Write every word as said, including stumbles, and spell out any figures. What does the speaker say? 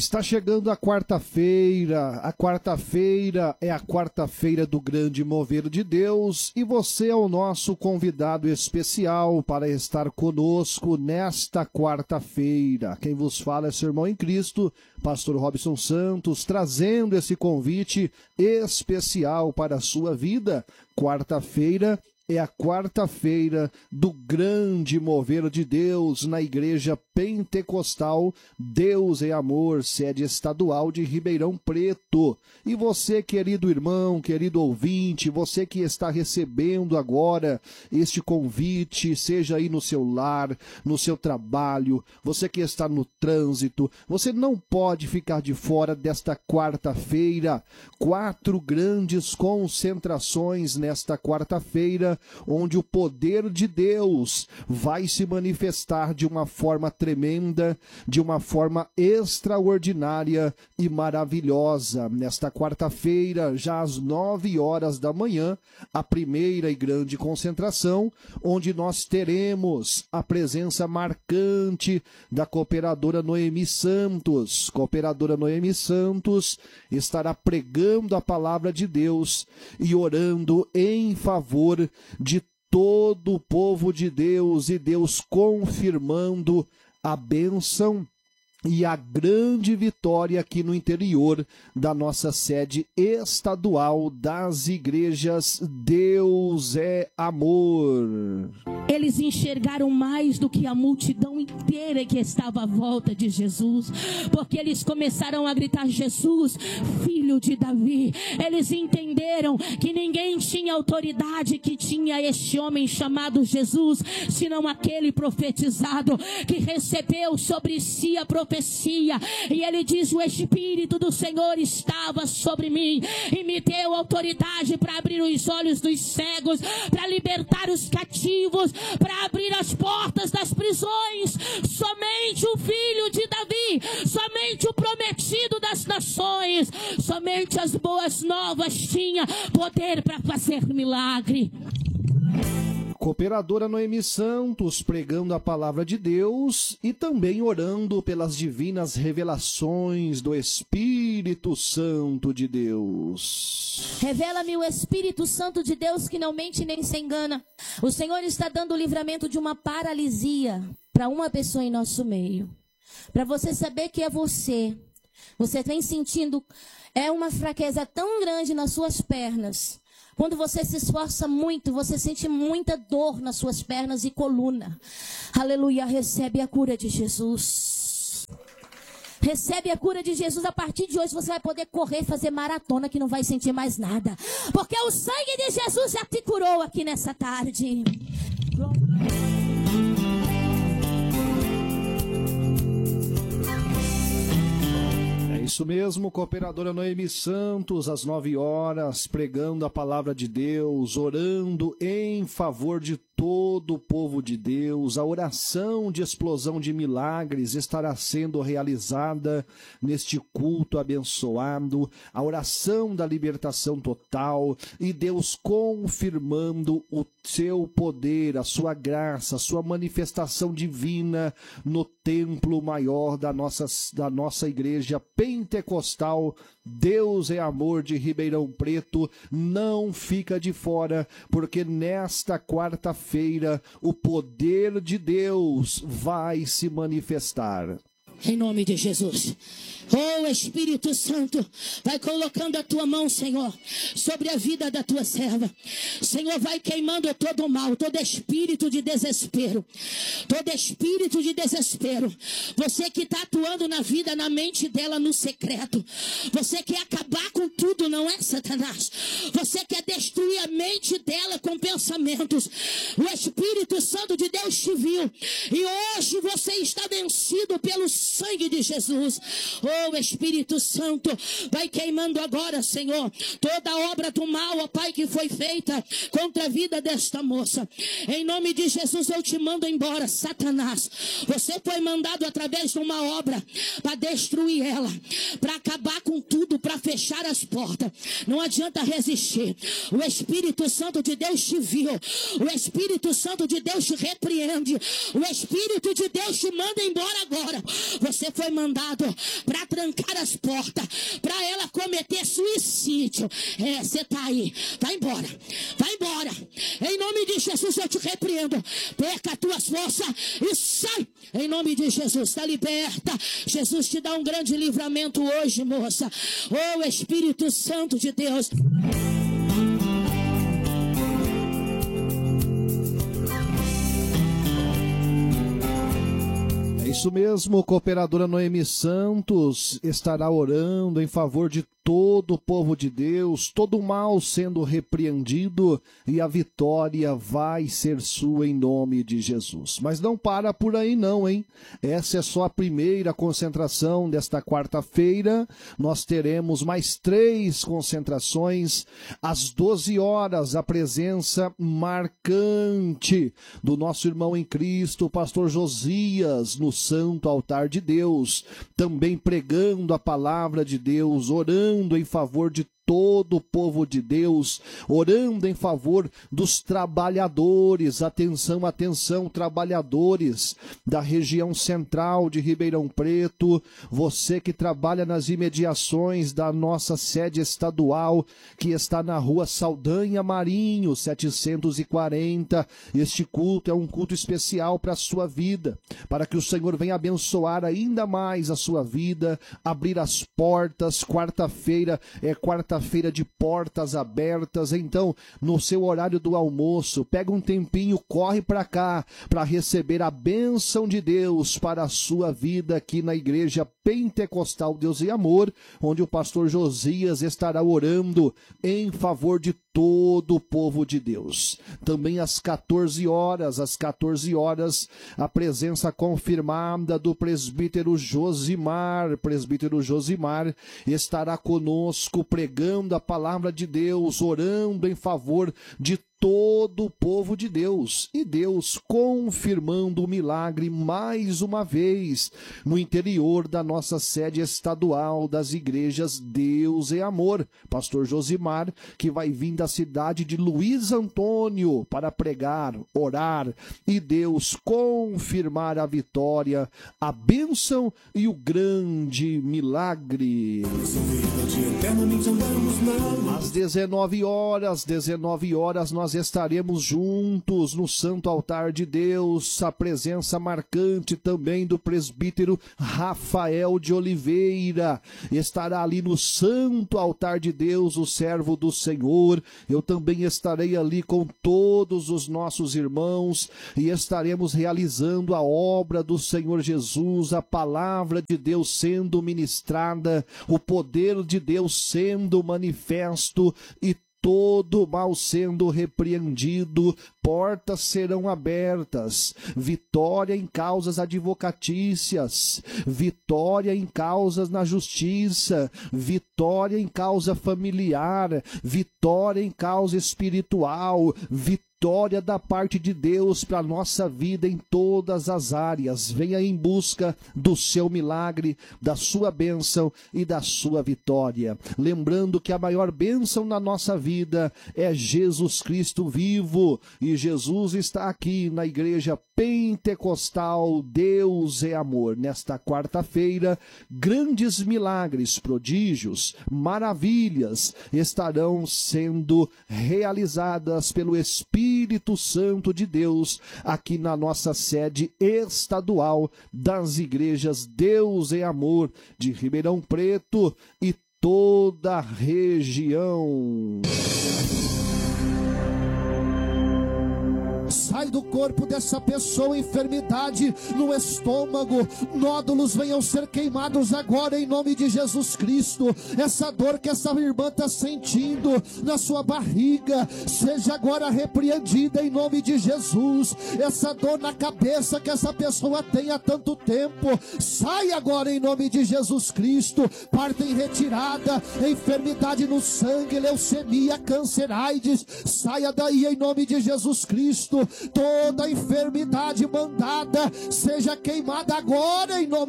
Está chegando a quarta-feira, a quarta-feira é a quarta-feira do grande mover de Deus e você é o nosso convidado especial para estar conosco nesta quarta-feira. Quem vos fala é seu irmão em Cristo, pastor Robson Santos, trazendo esse convite especial para a sua vida. Quarta-feira é a quarta-feira do grande mover de Deus na Igreja Pentecostal Deus é Amor, sede estadual de Ribeirão Preto. E você, querido irmão, querido ouvinte, você que está recebendo agora este convite, seja aí no seu lar, no seu trabalho, você que está no trânsito, você não pode ficar de fora desta quarta-feira. Quatro grandes concentrações nesta quarta-feira, onde o poder de Deus vai se manifestar de uma forma tremenda, de uma forma extraordinária e maravilhosa. Nesta quarta-feira, já às nove horas da manhã, a primeira e grande concentração, onde nós teremos a presença marcante da cooperadora Noemi Santos. Cooperadora Noemi Santos estará pregando a palavra de Deus e orando em favor de todo o povo de Deus, e Deus confirmando a bênção e a grande vitória aqui no interior da nossa sede estadual das igrejas Deus é Amor. Eles enxergaram mais do que a multidão inteira que estava à volta de Jesus, porque eles começaram a gritar: Jesus, filho de Davi. Eles entenderam que ninguém tinha autoridade que tinha este homem chamado Jesus, senão aquele profetizado que recebeu sobre si a profecia. E ele diz: o Espírito do Senhor estava sobre mim e me deu autoridade para abrir os olhos dos cegos, para libertar os cativos, para abrir as portas das prisões. Somente o filho de Davi, somente o prometido das nações, somente as boas novas tinha poder para fazer milagre. Cooperadora Noemi Santos pregando a palavra de Deus e também orando pelas divinas revelações do Espírito Santo de Deus. Revela-me o Espírito Santo de Deus que não mente nem se engana. O Senhor está dando o livramento de uma paralisia para uma pessoa em nosso meio. Para você saber que é você. Você vem sentindo é uma fraqueza tão grande nas suas pernas. Quando você se esforça muito, você sente muita dor nas suas pernas e coluna. Aleluia, recebe a cura de Jesus. Recebe a cura de Jesus. A partir de hoje você vai poder correr, fazer maratona, que não vai sentir mais nada. Porque o sangue de Jesus já te curou aqui nessa tarde. Isso mesmo, cooperadora Noemi Santos, às nove horas, pregando a palavra de Deus, orando em favor de todo o povo de Deus. A oração de explosão de milagres estará sendo realizada neste culto abençoado, a oração da libertação total e Deus confirmando o seu poder, a sua graça, a sua manifestação divina no templo maior da nossa, da nossa igreja Pentecostal Deus é Amor de Ribeirão Preto. Não fica de fora, porque nesta quarta-feira o poder de Deus vai se manifestar. Em nome de Jesus. Oh, Espírito Santo, vai colocando a tua mão, Senhor, sobre a vida da tua serva. Senhor, vai queimando todo o mal, todo espírito de desespero. Todo espírito de desespero. Você que está atuando na vida, na mente dela, no secreto. Você quer acabar com tudo, não é, Satanás? Você quer destruir a mente dela com pensamentos. O Espírito Santo de Deus te viu. E hoje você está vencido pelo sangue de Jesus. Oh, Espírito Santo, vai queimando agora, Senhor, toda a obra do mal, ó Pai, que foi feita contra a vida desta moça. Em nome de Jesus eu te mando embora, Satanás. Você foi mandado através de uma obra para destruir ela, para acabar com tudo, para fechar as portas. Não adianta resistir. O Espírito Santo de Deus te viu. O Espírito Santo de Deus te repreende. O Espírito de Deus te manda embora agora. Você foi mandado para trancar as portas, para ela cometer suicídio. É, você tá aí, vai embora, vai embora. Em nome de Jesus eu te repreendo. Perca as tuas forças e sai. Em nome de Jesus, está liberta. Jesus te dá um grande livramento hoje, moça. Oh, Espírito Santo de Deus. Isso mesmo, cooperadora Noemi Santos estará orando em favor de todo o povo de Deus, todo o mal sendo repreendido e a vitória vai ser sua em nome de Jesus. Mas não para por aí não, hein? Essa é só a primeira concentração desta quarta-feira. Nós teremos mais três concentrações às doze horas, a presença marcante do nosso irmão em Cristo, o pastor Josias, no santo altar de Deus, também pregando a palavra de Deus, orando em favor de todo o povo de Deus, orando em favor dos trabalhadores. Atenção, atenção, trabalhadores da região central de Ribeirão Preto, você que trabalha nas imediações da nossa sede estadual, que está na rua Saldanha Marinho, setecentos e quarenta, este culto é um culto especial para a sua vida, para que o Senhor venha abençoar ainda mais a sua vida, abrir as portas. Quarta-feira é quarta-feira feira de portas abertas. Então, no seu horário do almoço, pega um tempinho, corre para cá, para receber a bênção de Deus para a sua vida aqui na Igreja Pentecostal Deus e Amor, onde o pastor Josias estará orando em favor de todo o povo de Deus. Também às quatorze horas, às quatorze horas, a presença confirmada do presbítero Josimar, presbítero Josimar estará conosco pregando a palavra de Deus, orando em favor de todo o povo de Deus, e Deus confirmando o milagre mais uma vez no interior da nossa sede estadual das igrejas Deus e Amor. Pastor Josimar, que vai vir da cidade de Luiz Antônio para pregar, orar, e Deus confirmar a vitória, a bênção e o grande milagre. Às dezenove horas, dezenove horas, nós estaremos juntos no santo altar de Deus, a presença marcante também do presbítero Rafael de Oliveira, estará ali no santo altar de Deus, o servo do Senhor. Eu também estarei ali com todos os nossos irmãos e estaremos realizando a obra do Senhor Jesus, a palavra de Deus sendo ministrada, o poder de Deus sendo manifesto e todo mal sendo repreendido, portas serão abertas, vitória em causas advocatícias, vitória em causas na justiça, vitória em causa familiar, vitória em causa espiritual, vitória Vitória da parte de Deus para a nossa vida em todas as áreas. Venha em busca do seu milagre, da sua bênção e da sua vitória. Lembrando que a maior bênção na nossa vida é Jesus Cristo vivo. E Jesus está aqui na Igreja Pentecostal Deus é Amor. Nesta quarta-feira, grandes milagres, prodígios, maravilhas estarão sendo realizadas pelo Espírito Espírito Santo de Deus, aqui na nossa sede estadual das igrejas Deus e Amor de Ribeirão Preto e toda a região. Sai do corpo dessa pessoa enfermidade no estômago, nódulos venham ser queimados agora em nome de Jesus Cristo. Essa dor que essa irmã está sentindo na sua barriga, seja agora repreendida em nome de Jesus. Essa dor na cabeça que essa pessoa tem há tanto tempo, sai agora em nome de Jesus Cristo. Parta em retirada, enfermidade no sangue, leucemia, câncer, AIDS, saia daí em nome de Jesus Cristo. Toda enfermidade mandada seja queimada agora em nome